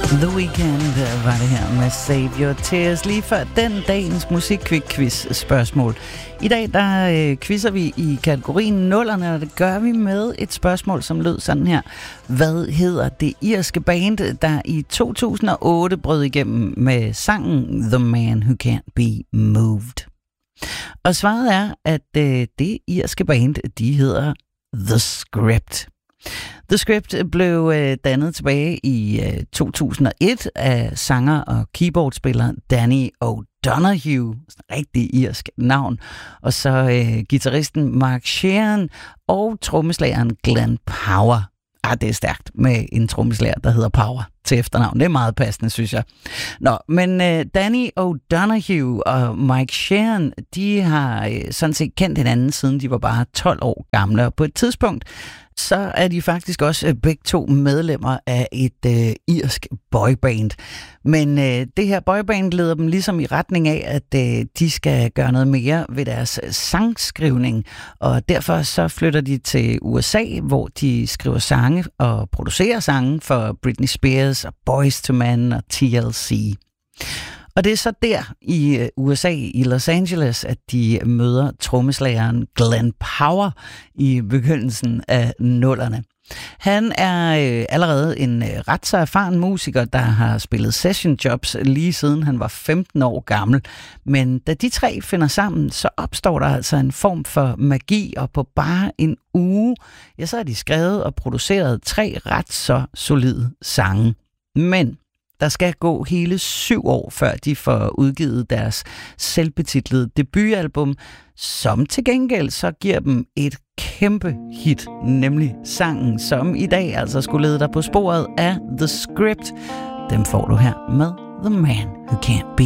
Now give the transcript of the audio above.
The Weeknd var det her med Save Your Tears, lige før den dagens musikquiz-spørgsmål. I dag der quizzer vi i kategorien nullerne, og det gør vi med et spørgsmål, som lød sådan her. Hvad hedder det irske band, der i 2008 brød igennem med sangen The Man Who Can't Be Moved? Og svaret er, at det irske band, de hedder The Script. The Script blev dannet tilbage i 2001 af sanger og keyboardspiller Danny O'Donoghue, rigtig irsk navn, og så guitaristen Mark Sheeran og trommeslageren Glenn Power. Det er stærkt med en trommeslager, der hedder Power til efternavn. Det er meget passende, synes jeg. Nå, men Danny O'Donoghue og Mike Sheeran, de har sådan set kendt hinanden, siden de var bare 12 år gamle, og på et tidspunkt så er de faktisk også begge to medlemmer af et irsk boyband. Men det her boyband leder dem ligesom i retning af, at de skal gøre noget mere ved deres sangskrivning. Og derfor så flytter de til USA, hvor de skriver sange og producerer sange for Britney Spears og Boyz II Men og TLC. Og det er så der i USA, i Los Angeles, at de møder trommeslageren Glenn Power i begyndelsen af nullerne. Han er allerede en ret så erfaren musiker, der har spillet sessionjobs lige siden han var 15 år gammel. Men da de tre finder sammen, så opstår der altså en form for magi, og på bare en uge, ja, så har de skrevet og produceret 3 ret så solide sange. Men der skal gå hele 7 år, før de får udgivet deres selvbetitlede debutalbum, som til gengæld så giver dem et kæmpe hit, nemlig sangen, som i dag altså skulle lede dig på sporet af The Script. Dem får du her med The Man Who Can't Be